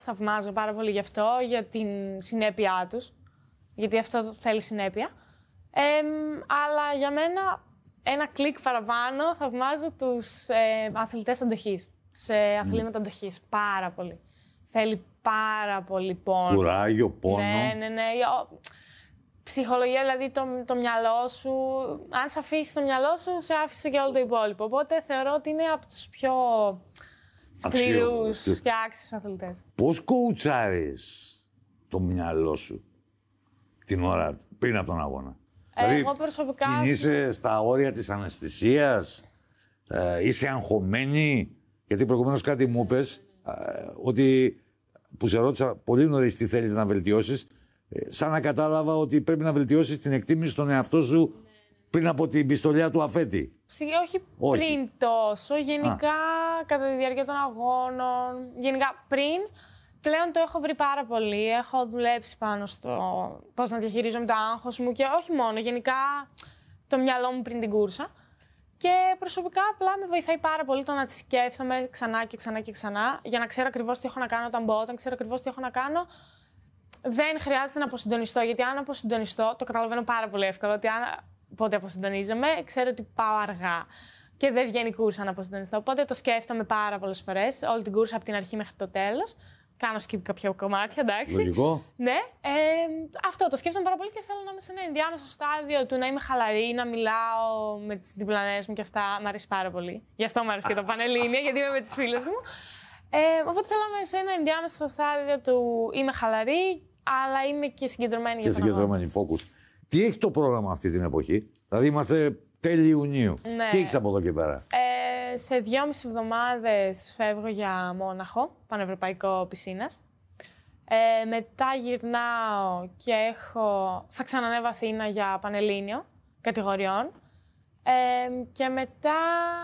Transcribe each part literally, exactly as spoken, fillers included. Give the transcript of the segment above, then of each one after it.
Θαυμάζω πάρα πολύ γι' αυτό, για την συνέπειά τους, γιατί αυτό θέλει συνέπεια. Ε, αλλά για μένα, ένα κλικ παραπάνω, θαυμάζω τους ε, αθλητές αντοχής, σε αθλήματα mm. αντοχής, πάρα πολύ. Θέλει πάρα πολύ πόνο. Κουράγιο, πόνο. Ναι, ναι, ναι. Ψυχολογία, δηλαδή το, το μυαλό σου, αν σε αφήσει το μυαλό σου, σε άφησε και όλο το υπόλοιπο. Οπότε θεωρώ ότι είναι από τους πιο σκληρούς και άξιους αθλητές. Πώς κοουτσάρεις το μυαλό σου την ώρα πριν από τον αγώνα? Ε, δηλαδή, εγώ προσωπικά... κινείσαι στα όρια της αναισθησίας, ε, είσαι αγχωμένη, γιατί προηγουμένως κάτι μου είπες, ε, ότι που σε ρώτησα πολύ νωρίς τι θέλεις να βελτιώσεις, ε, σαν να κατάλαβα ότι πρέπει να βελτιώσεις την εκτίμηση στον εαυτό σου πριν από την πιστολιά του αφέτη. Όχι, όχι πριν τόσο, γενικά Α. κατά τη διάρκεια των αγώνων, γενικά πριν, πλέον το έχω βρει πάρα πολύ. Έχω δουλέψει πάνω στο πώς να διαχειρίζομαι το άγχος μου και όχι μόνο, γενικά το μυαλό μου πριν την κούρσα. Και προσωπικά απλά με βοηθάει πάρα πολύ το να τη σκέφτομαι ξανά και ξανά και ξανά, για να ξέρω ακριβώς τι έχω να κάνω όταν μπω, όταν ξέρω ακριβώς τι έχω να κάνω. Δεν χρειάζεται να αποσυντονιστώ, γιατί αν αποσυντονιστώ, το καταλαβαίνω πάρα πολύ εύκολα, ότι αν πότε αποσυντονίζομαι, ξέρω ότι πάω αργά και δεν βγαίνει κούρσα να αποσυντονιστώ. Οπότε το σκέφτομαι πάρα πολλές φορές, όλη την κούρσα από την αρχή μέχρι το τέλος. Κάνω skip κάποια κομμάτια, εντάξει. Λογικό. Ναι. Ε, αυτό το σκέφτομαι πάρα πολύ και θέλω να είμαι σε ένα ενδιάμεσο στάδιο του να είμαι χαλαρή, να μιλάω με τις διπλανές μου και αυτά. Μ' αρέσει πάρα πολύ. Γι' αυτό μου αρέσει και το Πανελλήνια, γιατί είμαι με τις φίλες μου. Ε, οπότε θέλω να είμαι σε ένα ενδιάμεσο στάδιο του είμαι χαλαρή, αλλά είμαι και συγκεντρωμένη και για τον συγκεντρωμένη, focus. Τι έχει το πρόγραμμα αυτή την εποχή? Δηλαδή είμαστε τέλη Ιουνίου. Ναι. Τι έχεις από εδώ και πέρα? Ε, σε δυόμιση εβδομάδες φεύγω για Μόναχο, πανευρωπαϊκό πισίνας. Ε, μετά γυρνάω και έχω... θα ξανανεύω Αθήνα για Πανελλήνιο κατηγοριών. Ε, και μετά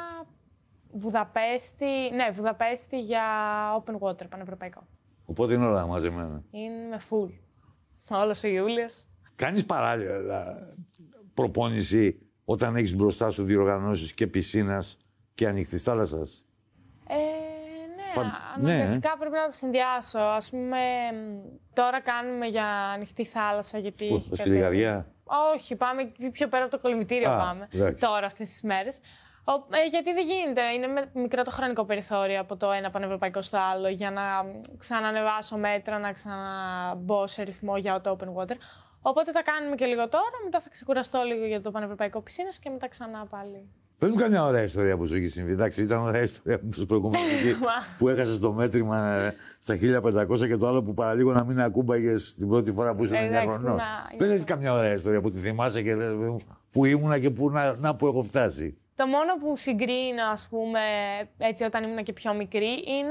Βουδαπέστη, ναι, Βουδαπέστη για Open Water, πανευρωπαϊκό. Οπότε είναι όλα μαζεμένα. Είναι full. Όλος ο Ιούλιος. Κάνεις παράλληλα προπόνηση όταν έχεις μπροστά σου διοργανώσεις και πισίνας και ανοιχτής θάλασσας? Ε, ναι, Φα... αναγκαστικά ναι. πρέπει να τα συνδυάσω. Ας πούμε, τώρα κάνουμε για ανοιχτή θάλασσα, γιατί... Πού, στη Λιγαριά? Όχι, πάμε πιο πέρα από το κολυμβητήριο. Α, πάμε εντάξει. Τώρα αυτές τις μέρες. Ε, γιατί δεν γίνεται, είναι με μικρό το χρονικό περιθώριο από το ένα πανευρωπαϊκό στο άλλο για να ξανανεβάσω μέτρα, να ξαναμπω σε ρυθμό για το open water. Οπότε τα κάνουμε και λίγο τώρα, μετά θα ξεκουραστώ λίγο για το πανευρωπαϊκό πισίνας και μετά ξανά πάλι. Πες μου καμιά ωραία ιστορία που σου έχει συμβεί. Εντάξει, ήταν ωραία ιστορία που σου προηγούμενο που έχασες το μέτρημα στα χίλια πεντακόσια και το άλλο που παραλίγο να μην ακούμπαγες την πρώτη φορά που ήσουν εννιά χρονών. Πες έτσι καμιά ωραία ιστορία που τη θυμάσαι και που ήμουνα και που να, να που έχω φτάσει. Το μόνο που συγκρίνω, ας πούμε, έτσι όταν ήμουν και πιο μικρή, είναι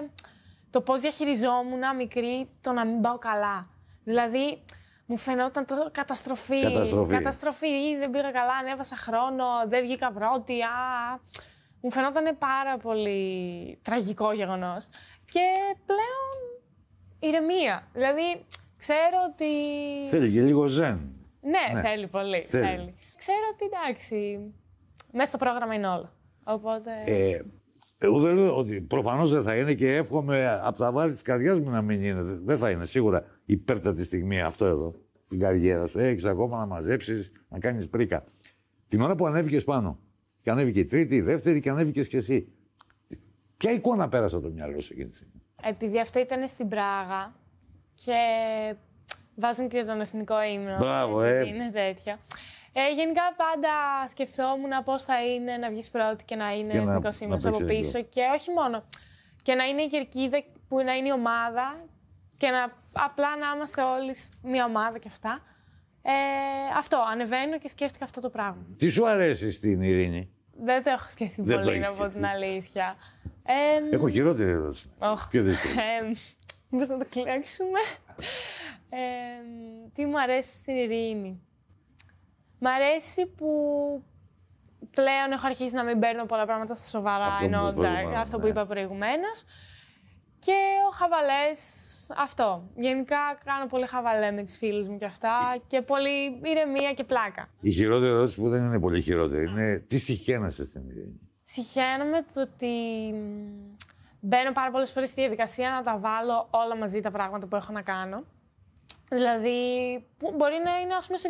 το πώς διαχειριζόμουν μικρή το να μην πάω καλά. Δηλαδή, μου φαινόταν το καταστροφή. Καταστροφή. Καταστροφή, δεν πήγα καλά, ανέβασα χρόνο, δεν βγήκα πρώτη. Α. Μου φαινόταν πάρα πολύ τραγικό γεγονός. Και πλέον ηρεμία. Δηλαδή, ξέρω ότι... Θέλει και λίγο ζεν. Ναι, ναι. θέλει πολύ. Θέλει. Θέλει. Ξέρω ότι εντάξει, μέσα στο πρόγραμμα είναι όλα. Οπότε... Ε, εγώ δεν λέω ότι προφανώς δεν θα είναι και εύχομαι από τα βάρη της καρδιάς μου να μην είναι. Δεν θα είναι σίγουρα υπέρτατη στιγμή αυτό εδώ στην καριέρα σου. Έχεις ακόμα να μαζέψεις, να κάνεις πρίκα. Την ώρα που ανέβηκες πάνω, και ανέβηκε η τρίτη, η δεύτερη και ανέβηκες κι εσύ. Ποια εικόνα πέρασε από το μυαλό σου εκείνη τη στιγμή? Επειδή αυτό ήταν στην Πράγα και βάζουν και τον εθνικό ύμνο. Μπράβο, ε. Είναι τέτοια. Ε, γενικά πάντα σκεφτόμουν πώς θα είναι να βγεις πρώτη και να είναι εθνικός ύμνος από πίσω. Και όχι μόνο. Και να είναι η κερκίδα που να είναι η ομάδα και να, απλά να είμαστε όλοι μια ομάδα και αυτά. Ε, αυτό, ανεβαίνω και σκέφτηκα αυτό το πράγμα. Τι σου αρέσει στην Ειρήνη? Δεν το έχω σκεφτεί Δεν πολύ, να πω την αλήθεια. Ε, έχω χειρότερη ερώτηση. Oh. Πιο δύσκολη. Ε, Μήπως να το κλέξουμε. ε, τι μου αρέσει στην Ειρήνη? Μ' αρέσει που πλέον έχω αρχίσει να μην παίρνω πολλά πράγματα στα σοβαρά, αυτό, ενώ, που, αυτό ναι. που είπα προηγουμένως. Και ο χαβαλές, αυτό. Γενικά κάνω πολύ χαβαλέ με τις φίλες μου και αυτά και πολύ ηρεμία και πλάκα. Η χειρότερη ερώτηση που δεν είναι πολύ χειρότερη είναι τι συχαίνεσαι στην Ειρήνη? Συχαίνομαι το ότι μπαίνω πάρα πολλές φορές στη διαδικασία να τα βάλω όλα μαζί τα πράγματα που έχω να κάνω. Δηλαδή, που μπορεί να είναι ας πούμε, σε